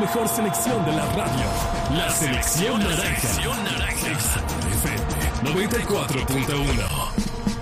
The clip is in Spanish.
mejor selección de la radio. La selección naranja. XFM 94.1.